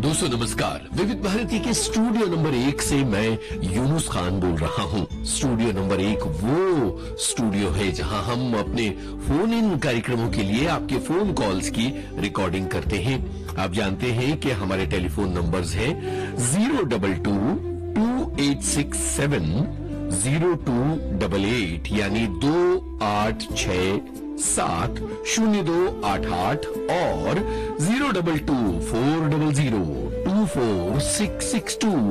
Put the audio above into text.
दोस्तों नमस्कार। विविध भारती के स्टूडियो नंबर 1 से मैं यूनुस खान बोल रहा हूं। स्टूडियो नंबर 1 वो स्टूडियो है जहां हम अपने फोन इन कार्यक्रमों के लिए आपके फोन कॉल्स की रिकॉर्डिंग करते हैं। आप जानते हैं कि हमारे टेलीफोन नंबर्स हैं 022-2867-0288 यानी 2867-0288 और 022-400-24662।